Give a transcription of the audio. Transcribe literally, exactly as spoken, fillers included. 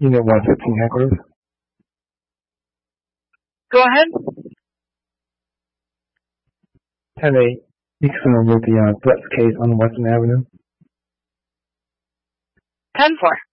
Unit one fifteen headquarters. Go ahead. ten eight. You can with the uh, Brett's case on Western Avenue. ten four.